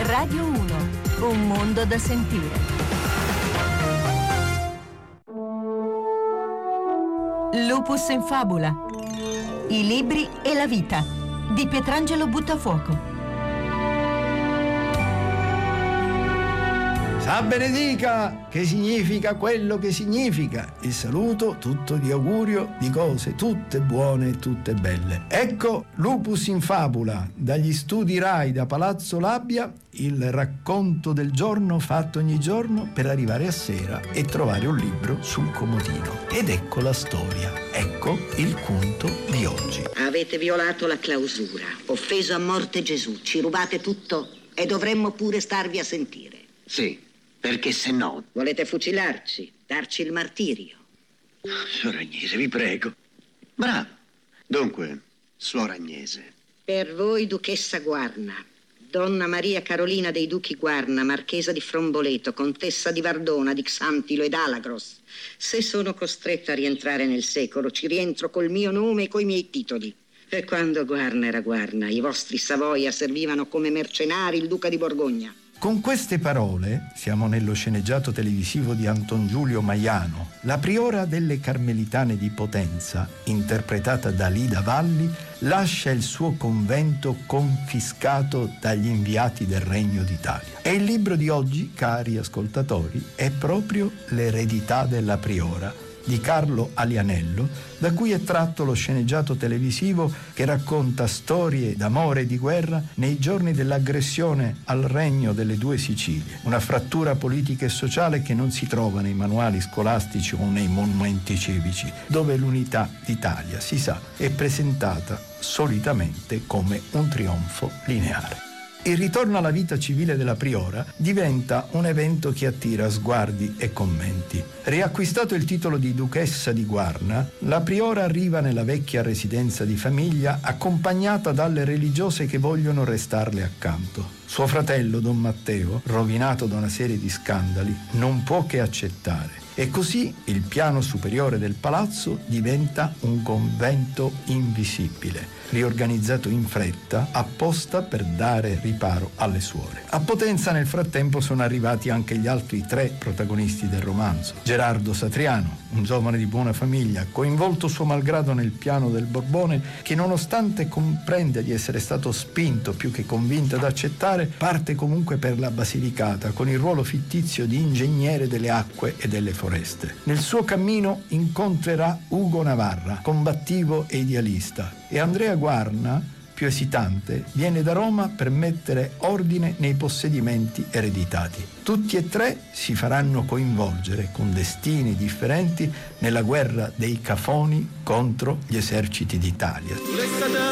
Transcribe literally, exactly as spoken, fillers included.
Radio uno, un mondo da sentire. Lupus in fabula. I libri e la vita di Pietrangelo Buttafuoco. Sa benedica, che significa quello che significa. Il saluto tutto di augurio di cose tutte buone e tutte belle. Ecco Lupus in fabula, dagli studi Rai da Palazzo Labbia, il racconto del giorno fatto ogni giorno per arrivare a sera e trovare un libro sul comodino. Ed ecco la storia, ecco il punto di oggi. Avete violato la clausura, offeso a morte Gesù, ci rubate tutto e dovremmo pure starvi a sentire. Sì, perché se no... Volete fucilarci, darci il martirio. Suor Agnese, vi prego. Bravo. Dunque, Suor Agnese. Per voi, Duchessa Guarna, Donna Maria Carolina dei Duchi Guarna, Marchesa di Fromboleto, Contessa di Vardona, di Xantilo ed Alagros, se sono costretta a rientrare nel secolo, ci rientro col mio nome e coi miei titoli. E quando Guarna era Guarna, i vostri Savoia servivano come mercenari il Duca di Borgogna. Con queste parole, siamo nello sceneggiato televisivo di Anton Giulio Maiano, la priora delle Carmelitane di Potenza, interpretata da Lida Valli, lascia il suo convento confiscato dagli inviati del Regno d'Italia. E il libro di oggi, cari ascoltatori, è proprio L'eredità della priora, di Carlo Alianello, da cui è tratto lo sceneggiato televisivo che racconta storie d'amore e di guerra nei giorni dell'aggressione al regno delle due Sicilie, una frattura politica e sociale che non si trova nei manuali scolastici o nei monumenti civici, dove l'unità d'Italia, si sa, è presentata solitamente come un trionfo lineare. Il ritorno alla vita civile della priora diventa un evento che attira sguardi e commenti. Riacquistato il titolo di duchessa di Guarna, la priora arriva nella vecchia residenza di famiglia accompagnata dalle religiose che vogliono restarle accanto. Suo fratello, Don Matteo, rovinato da una serie di scandali, non può che accettare. E così il piano superiore del palazzo diventa un convento invisibile, riorganizzato in fretta apposta per dare riparo alle suore. A Potenza nel frattempo sono arrivati anche gli altri tre protagonisti del romanzo. Gerardo Satriano, un giovane di buona famiglia, coinvolto suo malgrado nel piano del Borbone, che nonostante comprende di essere stato spinto più che convinto ad accettare, parte comunque per la Basilicata con il ruolo fittizio di ingegnere delle acque e delle foreste. Nel suo cammino incontrerà Ugo Navarra, combattivo e idealista, e Andrea Guarna, più esitante, viene da Roma per mettere ordine nei possedimenti ereditati. Tutti e tre si faranno coinvolgere con destini differenti nella guerra dei Cafoni contro gli eserciti d'Italia.